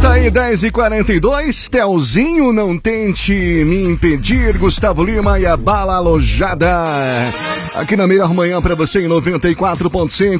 Tá aí 10h42, Telzinho, não tente me impedir, Gustavo Lima e a bala alojada. Aqui na melhor manhã pra você em 94.5,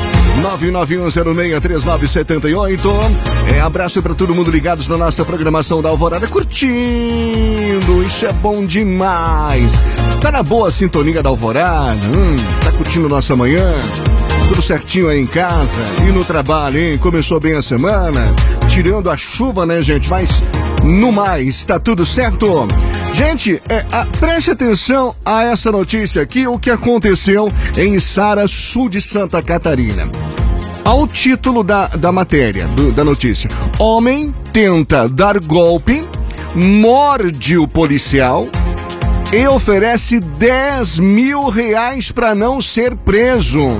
991063978. Abraço pra todo mundo ligados na nossa programação da Alvorada, curtindo, isso é bom demais. Tá na boa sintonia da Alvorada, tá curtindo nossa manhã? Tudo certinho aí em casa e no trabalho, hein? Começou bem a semana, tirando a chuva, né, gente? Mas no mais, tá tudo certo? Gente, preste atenção a essa notícia aqui, o que aconteceu em Içara, sul de Santa Catarina. Ao título da matéria, da notícia: homem tenta dar golpe, morde o policial e oferece R$10 mil para não ser preso.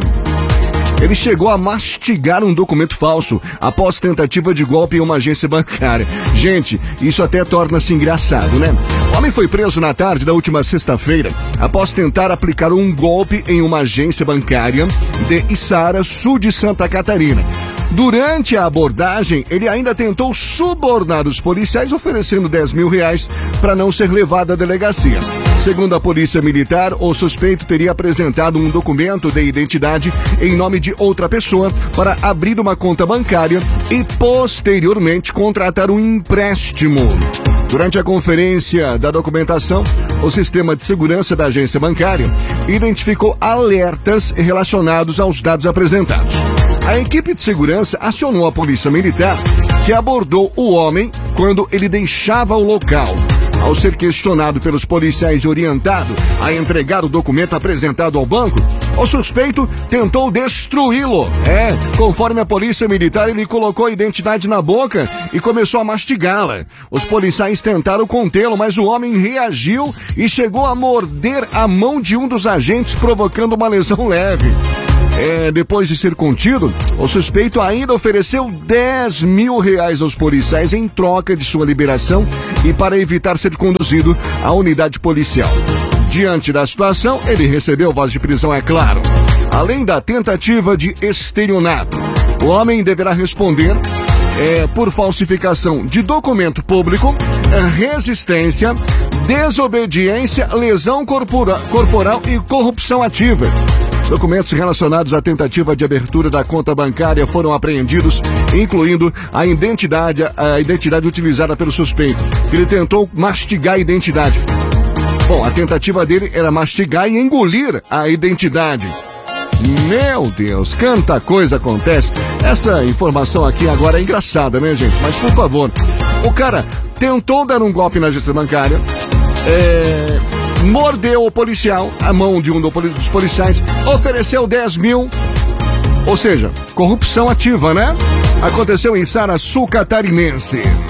Ele chegou a mastigar um documento falso após tentativa de golpe em uma agência bancária. Gente, isso até torna-se engraçado, né? O homem foi preso na tarde da última sexta-feira após tentar aplicar um golpe em uma agência bancária de Içara, sul de Santa Catarina. Durante a abordagem, ele ainda tentou subornar os policiais, oferecendo R$10 mil para não ser levado à delegacia. Segundo a polícia militar, o suspeito teria apresentado um documento de identidade em nome de outra pessoa para abrir uma conta bancária e, posteriormente, contratar um empréstimo. Durante a conferência da documentação, o sistema de segurança da agência bancária identificou alertas relacionados aos dados apresentados. A equipe de segurança acionou a polícia militar, que abordou o homem quando ele deixava o local. Ao ser questionado pelos policiais e orientado a entregar o documento apresentado ao banco, o suspeito tentou destruí-lo. Conforme a polícia militar, ele colocou a identidade na boca e começou a mastigá-la. Os policiais tentaram contê-lo, mas o homem reagiu e chegou a morder a mão de um dos agentes, provocando uma lesão leve. Depois de ser contido, o suspeito ainda ofereceu R$10 mil aos policiais em troca de sua liberação e para evitar ser conduzido à unidade policial. Diante da situação, ele recebeu voz de prisão, é claro. Além da tentativa de estelionato, o homem deverá responder por falsificação de documento público, resistência, desobediência, lesão corporal e corrupção ativa. Documentos relacionados à tentativa de abertura da conta bancária foram apreendidos, incluindo a identidade utilizada pelo suspeito. Ele tentou mastigar a identidade. Bom, a tentativa dele era mastigar e engolir a identidade. Meu Deus, quanta coisa acontece. Essa informação aqui agora é engraçada, né, gente? Mas, por favor, o cara tentou dar um golpe na agência bancária, mordeu o policial, a mão de um dos policiais, ofereceu R$10 mil, ou seja, corrupção ativa, né? Aconteceu em Içara, sul catarinense.